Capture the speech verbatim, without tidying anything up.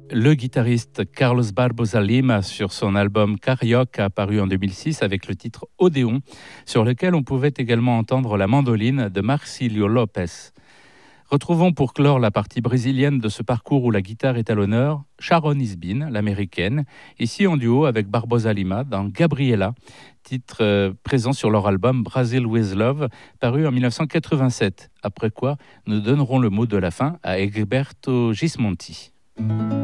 le guitariste Carlos Barbosa Lima sur son album Carioca paru en deux mille six avec le titre Odéon, sur lequel on pouvait également entendre la mandoline de Marcilio Lopez. Retrouvons pour clore la partie brésilienne de ce parcours où la guitare est à l'honneur, Sharon Isbin, l'américaine, ici en duo avec Barbosa Lima dans Gabriela, titre euh, présent sur leur album Brazil with Love, paru en dix-neuf cent quatre-vingt-sept. Après quoi, nous donnerons le mot de la fin à Egberto Gismonti.